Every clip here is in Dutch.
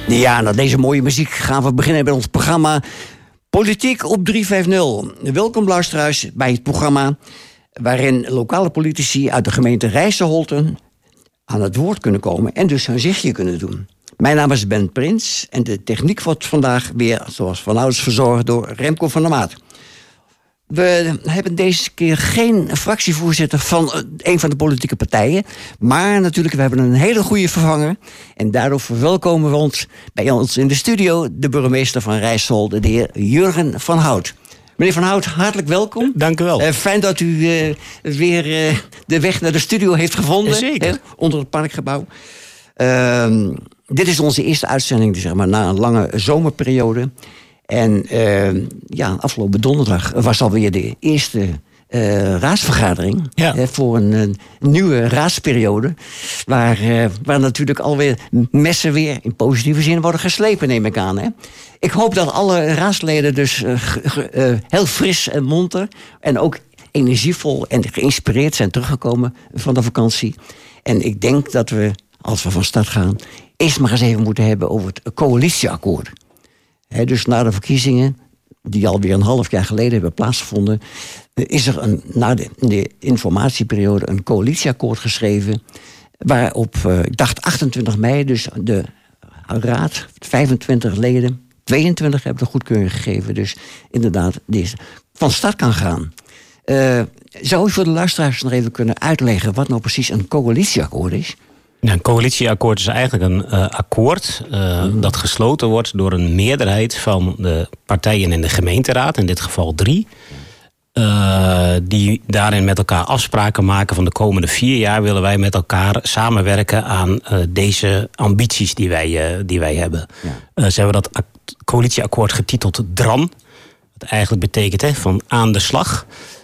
Ja, na deze mooie muziek gaan we beginnen met ons programma Politiek op 350. Welkom luisteraars bij het programma waarin lokale politici uit de gemeente Rijsselholten aan het woord kunnen komen en dus hun zegje kunnen doen. Mijn naam is Ben Prins en de techniek wordt vandaag weer, zoals vanouds, verzorgd door Remco van der Maat. We hebben deze keer geen fractievoorzitter van een van de politieke partijen. Maar natuurlijk, we hebben een hele goede vervanger. En daardoor verwelkomen we ons bij ons in de studio de burgemeester van Rijsselholten, de heer Jurgen van Hout. Meneer Van Hout, hartelijk welkom. Dank u wel. Fijn dat u weer de weg naar de studio heeft gevonden. Zeker. Onder het parkgebouw. Dit is onze eerste uitzending, zeg maar, na een lange zomerperiode. En afgelopen donderdag was alweer de eerste raadsvergadering. Ja. Voor een nieuwe raadsperiode. Waar natuurlijk alweer messen weer in positieve zin worden geslepen, neem ik aan. Hè? Ik hoop dat alle raadsleden dus heel fris en monter en ook energievol en geïnspireerd zijn teruggekomen van de vakantie. En ik denk dat we, als we van start gaan, eerst maar eens even moeten hebben over het coalitieakkoord. Dus na de verkiezingen, die alweer een half jaar geleden hebben plaatsgevonden, is er na de informatieperiode een coalitieakkoord geschreven, waarop, ik dacht 28 mei, dus de raad, 25 leden, 22 hebben de goedkeuring gegeven. Dus inderdaad, deze van start kan gaan. Zou u voor de luisteraars nog even kunnen uitleggen wat nou precies een coalitieakkoord is? Ja, een coalitieakkoord is eigenlijk een akkoord dat gesloten wordt door een meerderheid van de partijen in de gemeenteraad, in dit geval 3. Die daarin met elkaar afspraken maken van de komende 4 jaar willen wij met elkaar samenwerken aan deze ambities die wij hebben. Ja. Ze hebben dat coalitieakkoord getiteld DRAN. Wat eigenlijk betekent van aan de slag.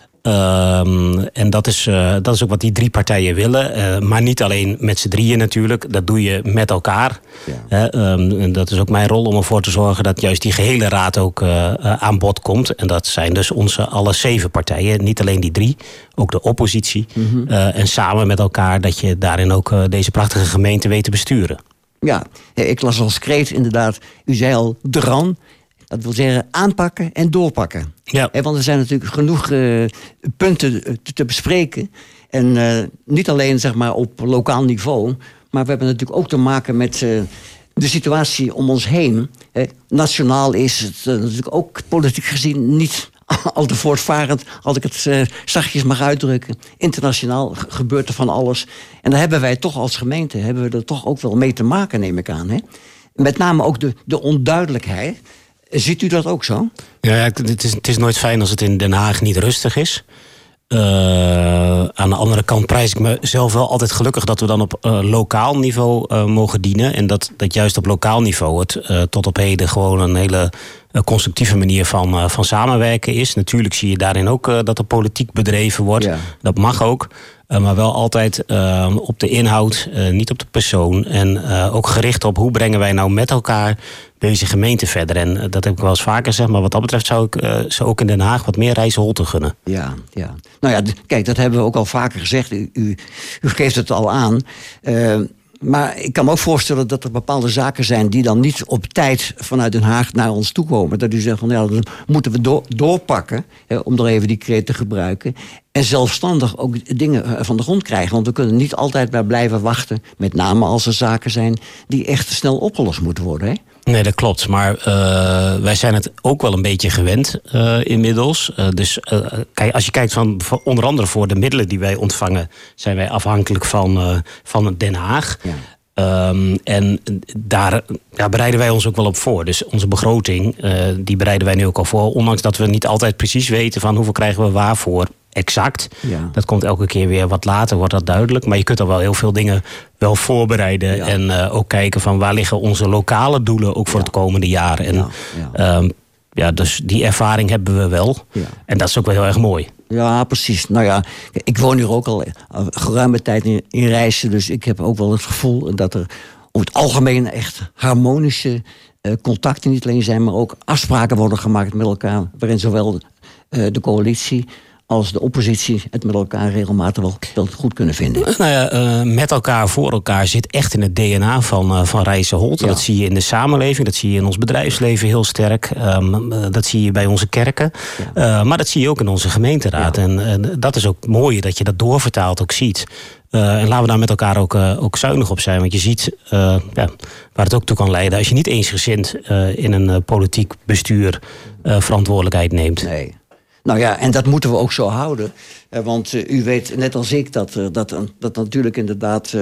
En dat is ook wat die 3 partijen willen. Maar niet alleen met z'n drieën natuurlijk. Dat doe je met elkaar. Ja. Dat is ook mijn rol om ervoor te zorgen dat juist die gehele raad ook aan bod komt. En dat zijn dus onze alle 7 partijen. Niet alleen die 3, ook de oppositie. Mm-hmm. En samen met elkaar dat je daarin ook deze prachtige gemeente weet te besturen. Ja, ik las als kreet inderdaad. U zei al DRAN. Dat wil zeggen aanpakken en doorpakken. Ja. Want er zijn natuurlijk genoeg punten te bespreken. En niet alleen zeg maar op lokaal niveau. Maar we hebben natuurlijk ook te maken met de situatie om ons heen. Nationaal is het natuurlijk ook politiek gezien niet al te voortvarend, als ik het zachtjes mag uitdrukken. Internationaal gebeurt er van alles. En daar hebben wij toch als gemeente er toch ook wel mee te maken, neem ik aan. Hè? Met name ook de onduidelijkheid. Ziet u dat ook zo? Ja, het is nooit fijn als het in Den Haag niet rustig is. Aan de andere kant prijs ik mezelf wel altijd gelukkig dat we dan op lokaal niveau mogen dienen. En dat juist op lokaal niveau het tot op heden gewoon een hele constructieve manier van samenwerken is. Natuurlijk zie je daarin ook dat er politiek bedreven wordt. Ja. Dat mag ook. Maar wel altijd op de inhoud, niet op de persoon. En ook gericht op hoe brengen wij nou met elkaar deze gemeente verder. En dat heb ik wel eens vaker gezegd. Maar wat dat betreft zou ik ze ook in Den Haag wat meer Rijsselholten gunnen. Ja. Nou ja, kijk, dat hebben we ook al vaker gezegd. U geeft het al aan. Maar ik kan me ook voorstellen dat er bepaalde zaken zijn die dan niet op tijd vanuit Den Haag naar ons toe komen. Dat u zegt van ja, dan moeten we doorpakken, om er even die kreet te gebruiken. En zelfstandig ook dingen van de grond krijgen. Want we kunnen niet altijd maar blijven wachten. Met name als er zaken zijn die echt snel opgelost moeten worden. Hè? Nee, dat klopt. Maar wij zijn het ook wel een beetje gewend inmiddels. Kijk, als je kijkt van onder andere voor de middelen die wij ontvangen, zijn wij afhankelijk van Den Haag. Ja. En daar bereiden wij ons ook wel op voor. Dus onze begroting, die bereiden wij nu ook al voor. Ondanks dat we niet altijd precies weten van hoeveel krijgen we waarvoor exact. Ja. Dat komt elke keer weer wat later, wordt dat duidelijk. Maar je kunt al wel heel veel dingen wel voorbereiden. Ja. En ook kijken van waar liggen onze lokale doelen ook voor het komende jaar. En dus die ervaring hebben we wel. Ja. En dat is ook wel heel erg mooi. Ja, precies. Nou ja, ik woon hier ook al geruime tijd in Rijssen. Dus ik heb ook wel het gevoel dat er over het algemeen echt harmonische contacten niet alleen zijn, maar ook afspraken worden gemaakt met elkaar. Waarin zowel de coalitie als de oppositie het met elkaar regelmatig wel goed kunnen vinden? Nou ja, met elkaar, voor elkaar zit echt in het DNA van Rijsselholt. Ja. Dat zie je in de samenleving, dat zie je in ons bedrijfsleven heel sterk. Dat zie je bij onze kerken. Ja. Maar dat zie je ook in onze gemeenteraad. Ja. En dat is ook mooi dat je dat doorvertaald ook ziet. En laten we daar met elkaar ook zuinig op zijn. Want je ziet waar het ook toe kan leiden als je niet eensgezind in een politiek bestuur verantwoordelijkheid neemt. Nee. Nou ja, en dat moeten we ook zo houden. Want u weet net als ik dat natuurlijk inderdaad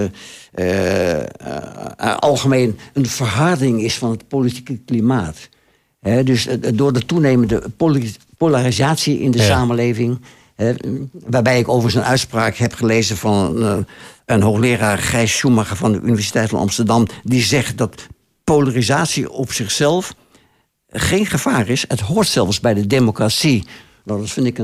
algemeen een verharding is van het politieke klimaat. Dus door de toenemende polarisatie in de samenleving, waarbij ik overigens een uitspraak heb gelezen van een hoogleraar Gijs Schumacher van de Universiteit van Amsterdam, die zegt dat polarisatie op zichzelf geen gevaar is. Het hoort zelfs bij de democratie. Nou, dat vind ik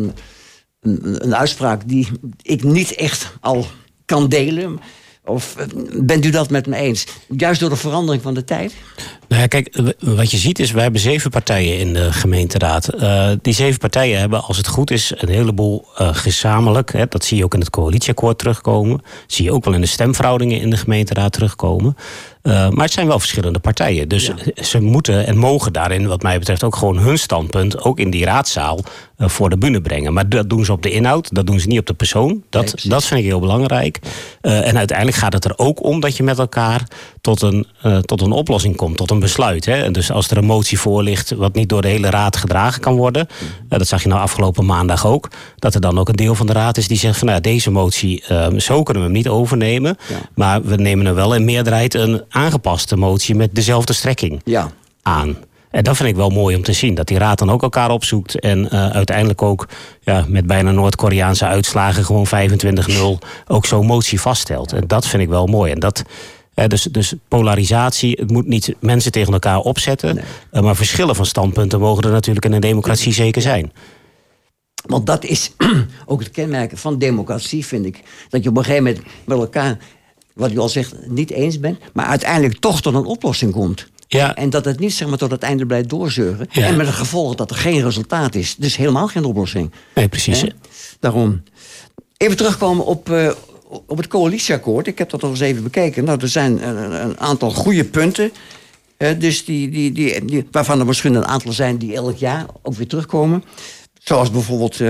een uitspraak die ik niet echt al kan delen. Of bent u dat met me eens? Juist door de verandering van de tijd? Nou ja, kijk, wat je ziet is, wij hebben 7 partijen in de gemeenteraad. Die 7 partijen hebben, als het goed is, een heleboel gezamenlijk. Dat zie je ook in het coalitieakkoord terugkomen. Dat zie je ook wel in de stemverhoudingen in de gemeenteraad terugkomen. Maar het zijn wel verschillende partijen. Dus ze moeten en mogen daarin, wat mij betreft, ook gewoon hun standpunt, ook in die raadzaal, voor de bühne brengen. Maar dat doen ze op de inhoud, dat doen ze niet op de persoon. Dat vind ik heel belangrijk. En uiteindelijk gaat het er ook om dat je met elkaar tot een oplossing komt, tot een besluit. Hè? Dus als er een motie voor ligt wat niet door de hele raad gedragen kan worden, dat zag je nou afgelopen maandag ook, dat er dan ook een deel van de raad is die zegt van deze motie, zo kunnen we hem niet overnemen. Ja. Maar we nemen er wel in meerderheid een aangepaste motie met dezelfde strekking aan. En dat vind ik wel mooi om te zien. Dat die raad dan ook elkaar opzoekt. En uiteindelijk ook met bijna Noord-Koreaanse uitslagen gewoon 25-0 ook zo'n motie vaststelt. En dat vind ik wel mooi. En dat, dus polarisatie, het moet niet mensen tegen elkaar opzetten. Nee. Maar verschillen van standpunten mogen er natuurlijk in een democratie zeker zijn. Want dat is ook het kenmerk van democratie, vind ik. Dat je op een gegeven moment met elkaar, wat u al zegt, niet eens bent, maar uiteindelijk toch tot een oplossing komt. Ja. En dat het niet zeg maar tot het einde blijft doorzeuren. Ja. En met het gevolg dat er geen resultaat is. Dus helemaal geen oplossing. Nee, precies. Daarom. Even terugkomen op het coalitieakkoord. Ik heb dat al eens even bekeken. Nou, er zijn een aantal goede punten. Dus die, waarvan er misschien een aantal zijn die elk jaar ook weer terugkomen. Zoals bijvoorbeeld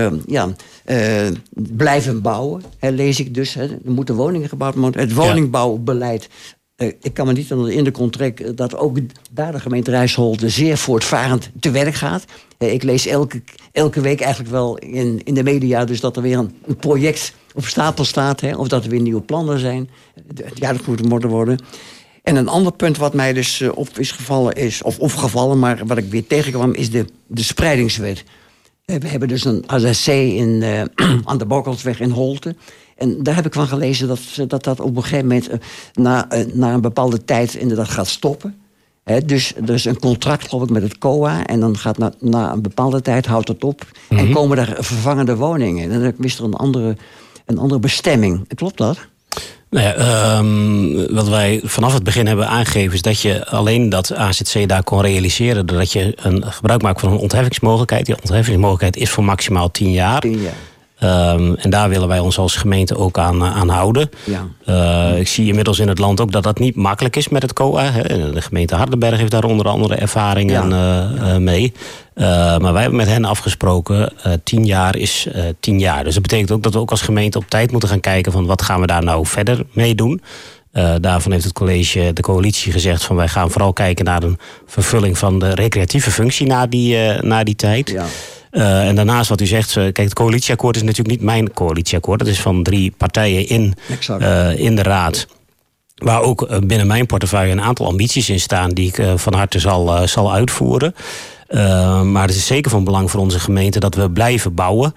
blijven bouwen, lees ik dus. Er moeten woningen gebouwd worden. Het woningbouwbeleid. Ik kan me niet aan de indruk trekken dat ook daar de gemeente Rijsselholt zeer voortvarend te werk gaat. Ik lees elke week eigenlijk wel in de media dus dat er weer een project op stapel staat. Of dat er weer nieuwe plannen zijn. Ja, dat moet worden. En een ander punt wat mij dus opgevallen, maar wat ik weer tegenkwam, is de spreidingswet. We hebben dus een AZC aan de Bokkersweg in Holte. En daar heb ik van gelezen dat op een gegeven moment na een bepaalde tijd inderdaad gaat stoppen. Dus er is een contract, geloof ik, met het COA. En dan gaat na een bepaalde tijd houdt het op. Mm-hmm. En komen er vervangende woningen. En dan is er een andere bestemming. Klopt dat? Nou ja, wat wij vanaf het begin hebben aangegeven is dat je alleen dat AZC daar kon realiseren doordat je een gebruik maakt van een ontheffingsmogelijkheid. Die ontheffingsmogelijkheid is voor maximaal 10 jaar. 10 jaar. En daar willen wij ons als gemeente ook aan houden. Ja. Ik zie inmiddels in het land ook dat dat niet makkelijk is met het COA. De gemeente Hardenberg heeft daar onder andere ervaringen mee. Maar wij hebben met hen afgesproken, 10 jaar is 10 jaar. Dus dat betekent ook dat we ook als gemeente op tijd moeten gaan kijken van wat gaan we daar nou verder mee doen. Daarvan heeft het college, de coalitie gezegd van wij gaan vooral kijken naar een vervulling van de recreatieve functie na die tijd. Ja. En daarnaast wat u zegt, kijk, het coalitieakkoord is natuurlijk niet mijn coalitieakkoord. Dat is van 3 partijen in de raad. Waar ook binnen mijn portefeuille een aantal ambities in staan die ik van harte zal uitvoeren. Maar het is zeker van belang voor onze gemeente dat we blijven bouwen.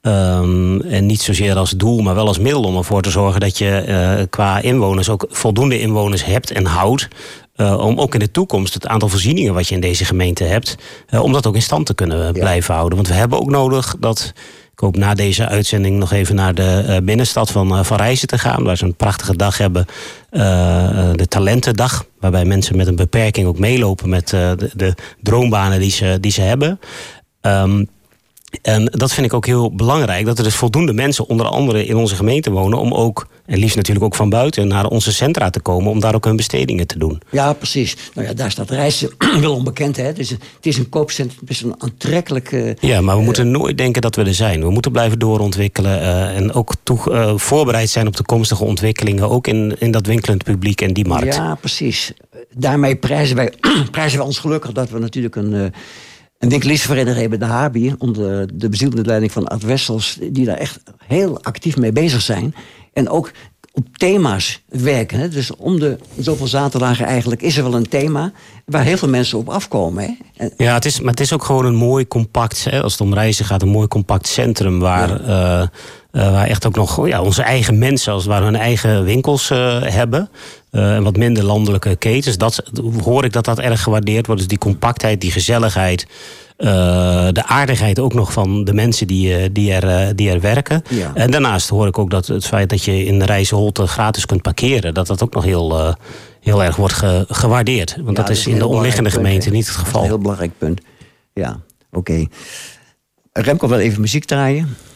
En niet zozeer als doel, maar wel als middel om ervoor te zorgen dat je qua inwoners ook voldoende inwoners hebt en houdt. Om ook in de toekomst het aantal voorzieningen wat je in deze gemeente hebt, om dat ook in stand te kunnen blijven houden. Want we hebben ook nodig dat, ik hoop na deze uitzending nog even naar de binnenstad van Rijssen te gaan, waar ze een prachtige dag hebben, de Talentendag, waarbij mensen met een beperking ook meelopen met de droombanen die ze hebben. En dat vind ik ook heel belangrijk. Dat er dus voldoende mensen onder andere in onze gemeente wonen. Om ook, en liefst natuurlijk ook van buiten, naar onze centra te komen. Om daar ook hun bestedingen te doen. Ja, precies. Nou ja, daar staat Rijssen wel onbekend. Hè? Dus het is een koopcentrum, best een aantrekkelijk... ja, maar we moeten nooit denken dat we er zijn. We moeten blijven doorontwikkelen. En ook voorbereid zijn op toekomstige ontwikkelingen. Ook in dat winkelend publiek en die markt. Ja, precies. Daarmee prijzen wij ons gelukkig dat we natuurlijk een winkeliersvereniging hebben, de HABI, onder de bezielende leiding van Ad Wessels, die daar echt heel actief mee bezig zijn. En ook op thema's werken. Hè? Dus om de zoveel zaterdagen eigenlijk is er wel een thema waar heel veel mensen op afkomen. Hè? Ja, het is ook gewoon een mooi compact, hè, als het om reizen gaat, een mooi compact centrum waar echt ook nog onze eigen mensen als het ware hun eigen winkels hebben. En wat minder landelijke ketens. Dat hoor ik dat erg gewaardeerd wordt. Dus die compactheid, die gezelligheid. De aardigheid ook nog van de mensen die er werken. Ja. En daarnaast hoor ik ook dat het feit dat je in Rijsselholte gratis kunt parkeren, dat ook nog heel erg wordt gewaardeerd. Want dat is in de omliggende gemeente niet het geval. Dat is een heel belangrijk punt. Ja, oké. Remco wil even muziek draaien.